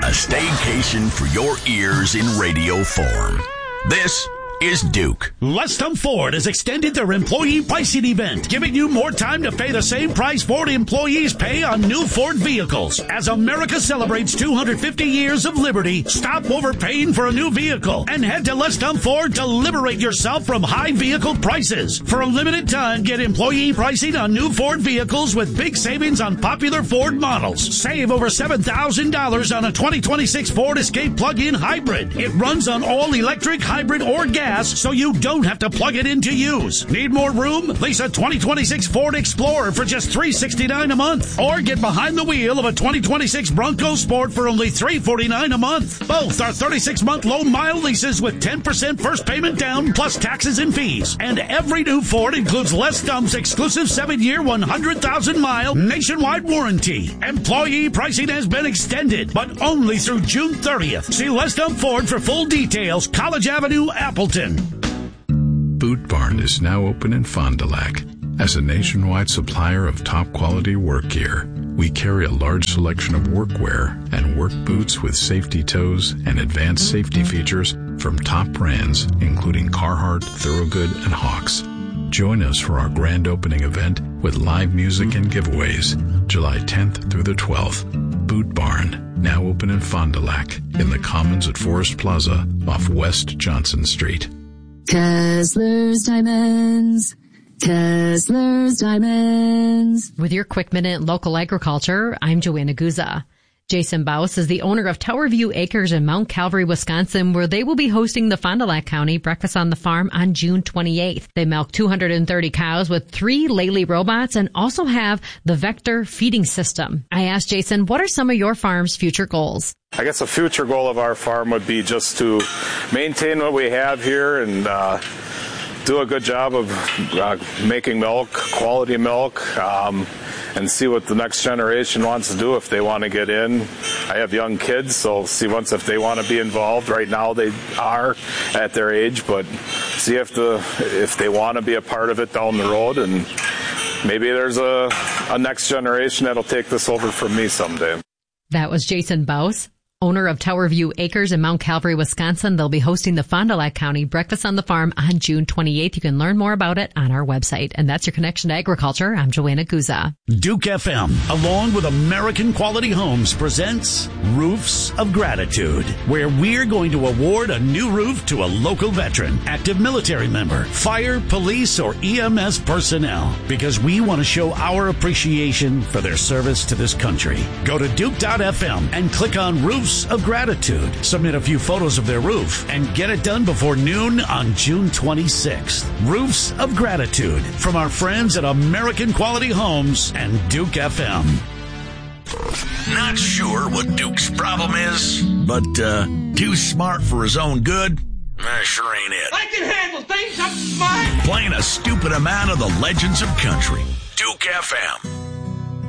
A staycation for your ears in radio form. This is Duke. Lestham Ford has extended their employee pricing event, giving you more time to pay the same price Ford employees pay on new Ford vehicles. As America celebrates 250 years of liberty, stop overpaying for a new vehicle and head to Lestham Ford to liberate yourself from high vehicle prices. For a limited time, get employee pricing on new Ford vehicles with big savings on popular Ford models. Save over $7,000 on a 2026 Ford Escape plug-in hybrid. It runs on all electric, hybrid, or gas, so you don't have to plug it in to use. Need more room? Lease a 2026 Ford Explorer for just $369 a month. Or get behind the wheel of a 2026 Bronco Sport for only $349 a month. Both are 36-month low-mile leases with 10% first payment down plus taxes and fees. And every new Ford includes Lestham's exclusive 7-year, 100,000-mile nationwide warranty. Employee pricing has been extended, but only through June 30th. See Lestham Ford for full details. College Avenue, Appleton. Boot Barn is now open in Fond du Lac. As a nationwide supplier of top-quality work gear, we carry a large selection of workwear and work boots with safety toes and advanced safety features from top brands, including Carhartt, Thorogood, and Hawks. Join us for our grand opening event with live music and giveaways, July 10th through the 12th. Boot Barn, now open in Fond du Lac, in the Commons at Forest Plaza off West Johnson Street. Kessler's Diamonds. Kessler's Diamonds. With your quick minute local agriculture, I'm Joanna Guza. Jason Baus is the owner of Tower View Acres in Mount Calvary, Wisconsin, where they will be hosting the Fond du Lac County Breakfast on the Farm on June 28th. They milk 230 cows with 3 Lely robots and also have the Vector feeding system. I asked Jason, what are some of your farm's future goals? I guess a future goal of our farm would be just to maintain what we have here and do a good job of making milk, quality milk, and see what the next generation wants to do if they want to get in. I have young kids, so see once if they want to be involved. Right now they are at their age, but see if they want to be a part of it down the road, and maybe there's a next generation that'll take this over from me someday. That was Jason Baus, owner of Tower View Acres in Mount Calvary, Wisconsin. They'll be hosting the Fond du Lac County Breakfast on the Farm on June 28th. You can learn more about it on our website. And that's your connection to agriculture. I'm Joanna Guza. Duke FM, along with American Quality Homes, presents Roofs of Gratitude, where we're going to award a new roof to a local veteran, active military member, fire, police, or EMS personnel, because we want to show our appreciation for their service to this country. Go to Duke.fm and click on Roofs of Gratitude. Submit a few photos of their roof and get it done before noon on June 26th. Roofs of Gratitude from our friends at American Quality Homes and Duke FM. Not sure what Duke's problem is, but too smart for his own good? Sure ain't it. I can handle things. I'm smart. Playing a stupid amount of the legends of country. Duke FM.